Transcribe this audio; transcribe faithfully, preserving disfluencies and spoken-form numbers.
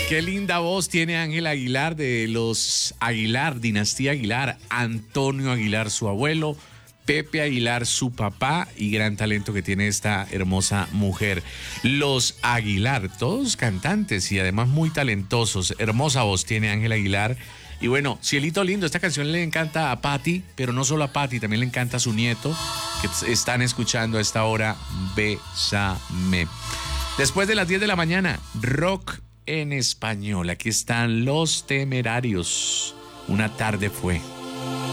Qué linda voz tiene Ángela Aguilar de los Aguilar, dinastía Aguilar. Antonio Aguilar, su abuelo. Pepe Aguilar, su papá, y gran talento que tiene esta hermosa mujer. Los Aguilar, todos cantantes y además muy talentosos. Hermosa voz tiene Ángela Aguilar. Y bueno, Cielito Lindo, esta canción le encanta a Patti, pero no solo a Patti, también le encanta a su nieto, que están escuchando a esta hora, Bésame. Después de las diez de la mañana, rock en español. Aquí están Los Temerarios. Una tarde fue.